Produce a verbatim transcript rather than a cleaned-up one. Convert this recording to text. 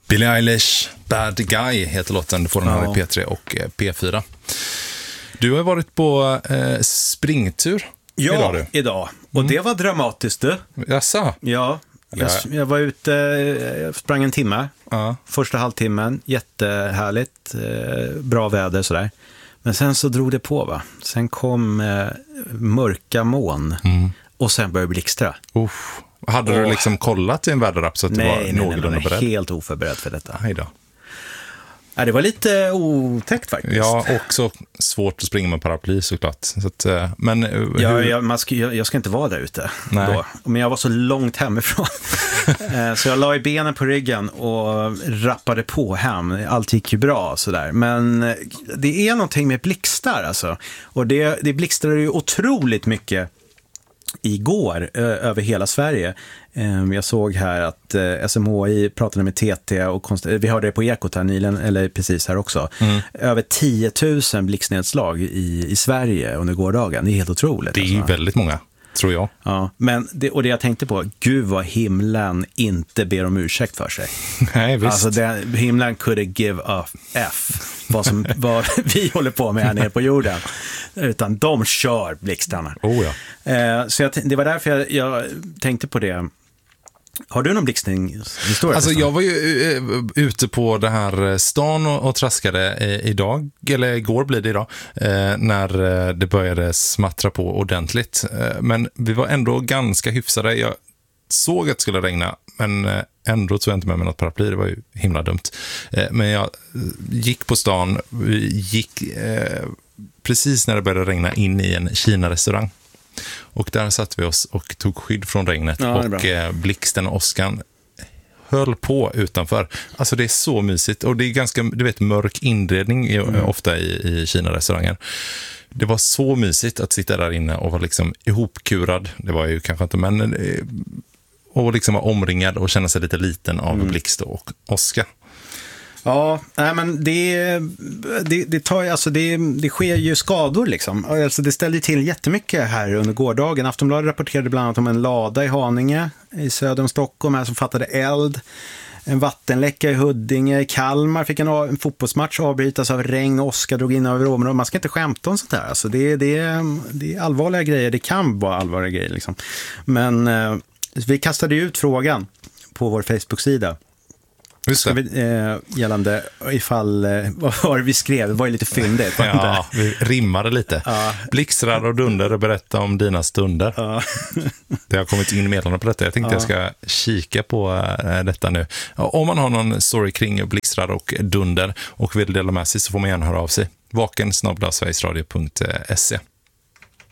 Billie Eilish, Bad Guy heter låten. Du får den här Ja. i P tre och P fyra. Du har varit på eh, springtur Ja, idag, du. idag. Och det var dramatiskt, du. Jaså? Ja, jag, Ja. jag var ute, jag sprang en timme. Ja. Första halvtimmen, jättehärligt, eh, bra väder sådär. Men sen så drog det på, va. Sen kom eh, mörka moln Mm. och sen började det blixtra. Uff. Hade du Åh. liksom kollat i en väderapp så att Nej, du var nej, nej, någorlunda nej, beredd? helt oförberedd för detta. Hej då. Ja, det var lite otäckt faktiskt. Ja, också svårt att springa med paraply såklart. Så att, eh, men eh, Ja, hur... jag, man ska, jag, jag ska inte vara där ute Nej. då. Men jag var så långt hemifrån. Eh, så jag la i benen på ryggen och rappade på hem. Allt gick ju bra sådär. Men eh, det är någonting med blixtar alltså. Och det, det blixtrade ju otroligt mycket igår ö, över hela Sverige. Eh, jag såg här att eh, S M H I pratade med T T och konst- vi hörde det på Ekot här nyligen, eller precis här också. Mm. Över tio tusen blixtnedslag i, i Sverige under gårdagen. Det är helt otroligt. Det är ju alltså. väldigt många, tror jag. Ja, men det, och det jag tänkte på, gud vad himlen inte ber om ursäkt för sig. Nej, visst. Alltså den, himlen could give a F vad, som, vad vi håller på med här nere på jorden. Utan de kör blixtarna. Oh ja. Eh, så jag, det var därför jag, jag tänkte på det. Har du någon blixtningshistoria? Alltså jag var ju uh, ute på det här stan och, och traskade uh, idag, eller igår blir det idag, uh, när uh, det började smattra på ordentligt. Uh, men vi var ändå ganska hyfsade. Jag såg att det skulle regna, men uh, ändå tog jag inte med mig något paraply. Det var ju himla dumt. Uh, men jag uh, gick på stan, gick uh, precis när det började regna in i en Kina-restaurang. Och där satt vi oss och tog skydd från regnet. Ja, och eh, blixten och åskan höll på utanför. Alltså det är så mysigt. Och det är ganska, du vet, mörk inredning i, mm. ofta i, i Kina-restauranger. Det var så mysigt att sitta där inne och vara liksom ihopkurad. Det var ju kanske inte, men eh, och liksom vara omringad och känna sig lite liten av mm. blixt och åska. Ja, nej, men det, det, det, tar, alltså det, det sker ju skador liksom. Alltså det ställde till jättemycket här under gårdagen. Aftonbladet rapporterade bland annat om en lada i Haninge i söder om Stockholm här som fattade eld. En vattenläcka i Huddinge. Kalmar fick en, en fotbollsmatch avbrytas av regn och åska drog in över området. Man ska inte skämta om sånt här. Alltså det, det, det är allvarliga grejer. Det kan vara allvarliga grejer liksom. Men eh, vi kastade ut frågan på vår Facebook-sida. Ska vi, eh, gällande ifall, eh, vad var det vi skrev? Det var ju lite fyndigt. Ja, vi rimmade lite. Ja. Blixtrar och dunder och berätta om dina stunder. Ja. Det har kommit in meddelanden på detta. Jag tänkte ja. jag ska kika på äh, detta nu. Om man har någon story kring blixtrar och dunder och vill dela med sig så får man gärna höra av sig. vaken snabel-a sverigesradio punkt se.